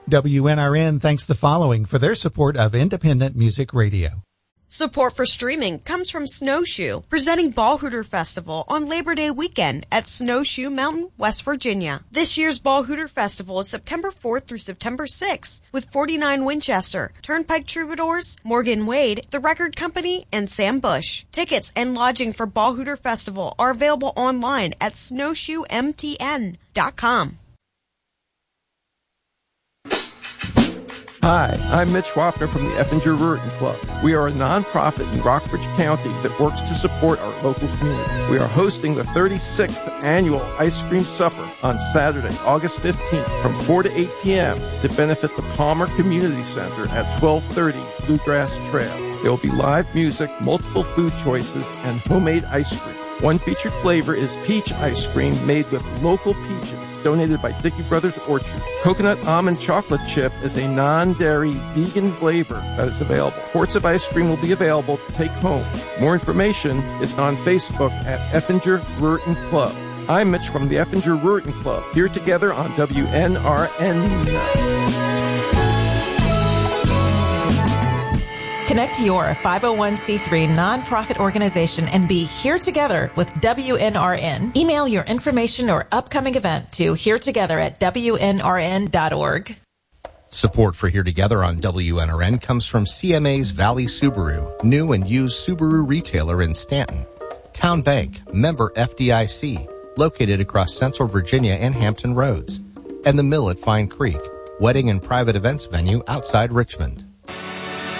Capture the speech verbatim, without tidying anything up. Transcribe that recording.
W N R N thanks the following for their support of independent music radio. Support for streaming comes from Snowshoe, presenting Ball Hooter Festival on Labor Day weekend at Snowshoe Mountain, West Virginia. This year's Ball Hooter Festival is September fourth through September sixth with forty-nine Winchester, Turnpike Troubadours, Morgan Wade, The Record Company, and Sam Bush. Tickets and lodging for Ball Hooter Festival are available online at snowshoe m t n dot com. Hi, I'm Mitch Wapner from the Effinger Ruritan Club. We are a nonprofit in Rockbridge County that works to support our local community. We are hosting the thirty-sixth Annual Ice Cream Supper on Saturday, August fifteenth from four to eight p.m. to benefit the Palmer Community Center at twelve thirty Bluegrass Trail. There will be live music, multiple food choices, and homemade ice cream. One featured flavor is peach ice cream made with local peaches, donated by Dickey Brothers Orchard. Coconut almond chocolate chip is a non-dairy vegan flavor that is available. Quarts of ice cream will be available to take home. More information is on Facebook at Effinger Ruritan Club. I'm Mitch from the Effinger Ruritan Club, here together on W N R N. Connect your five oh one c three nonprofit organization and be here together with W N R N. Email your information or upcoming event to here together at w n r n dot org. Support for Here Together on W N R N comes from C M A's Valley Subaru, new and used Subaru retailer in Stanton. Town Bank, member F D I C, located across Central Virginia and Hampton Roads. And the Mill at Fine Creek, wedding and private events venue outside Richmond.